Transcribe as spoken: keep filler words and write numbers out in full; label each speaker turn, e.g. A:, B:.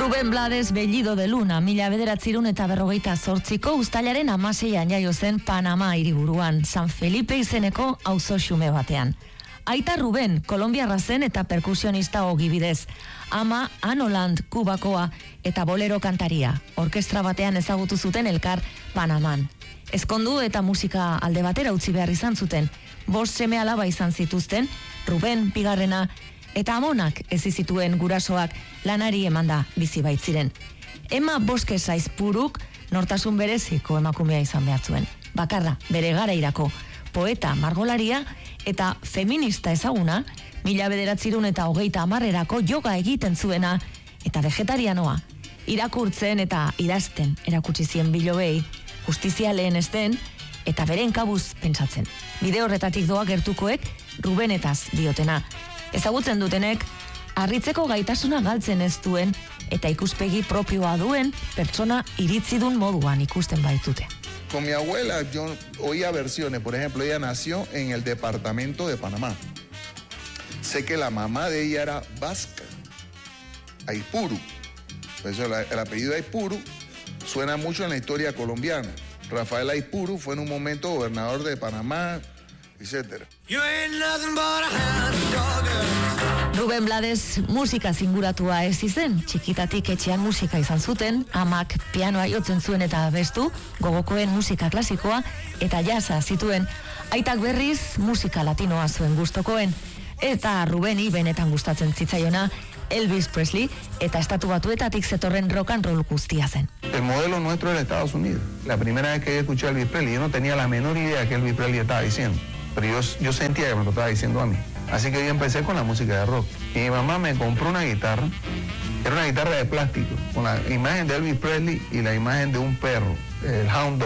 A: Rubén Blades Bellido de Luna, mila bederatzirun eta berrogeita zortziko uztailaren hamaseian jaio zen Panama hiriburuan, San Felipe izeneko auzo xume batean. Aita Ruben, kolombiarra zen eta perkusionista ogibidez. Ama Anoland, kubakoa eta bolero kantaria. Orkestra batean ezagutu zuten elkar Panaman. Ezkondu eta musika alde batera utzi behar izan zuten. Bost seme alaba izan zituzten, Ruben bigarrena eta amonak ezi zituen gurasoak lanari emanda bizi baitziren. Emma Boske Saizpuruk nortasun bereziko emakumea izan behar zuen. Bakarra, bere garairako, poeta, margolaria eta feminista ezaguna, mila bederatzirun eta hogeita hamarrerako yoga egiten zuena eta vegetarianoa. Irakurtzen eta idazten erakutsi zien bilobei, justizia lehenesten eta beren kabuz pentsatzen. Bide horretatik doa gertukoek Rubenetaz diotena. Ezagutzen dutenek, harritzeko gaitasuna galtzen ez duen eta ikuspegi propioa duen pertsona iritzidun moduan ikusten baitute.
B: Con mi abuela yo oía versiones, por ejemplo, ella nació en el departamento de Panamá. Sé que la mamá de ella era vasca, Aipuru. Por eso el apellido Aipuru suena mucho en la historia colombiana. Rafael Aipuru fue en un momento gobernador de Panamá, etcétera.
A: Rubén Blades musika zinguratua ez izen, txikitatik etxean musika izan zuten, amak pianoa jotzen zuen eta abestu, gogokoen musika klasikoa eta jasa zituen, aitak berriz musika latinoa zuen gustokoen, eta Rubeni benetan gustatzen zitzaiona Elvis Presley eta estatu batuetatik zetorren rock and roll guztia zen.
C: El modelo nuestro era Estados Unidos. La primera vez que yo escuché a Elvis Presley, yo no tenía la menor idea que Elvis Presley estaba diciendo, pero yo, yo sentía que me lo estaba diciendo a mí. Así que yo empecé con la música de rock. Y mi mamá me compró una guitarra, era una guitarra de plástico, con la imagen de Elvis Presley y la imagen de un perro, el Hound Dog.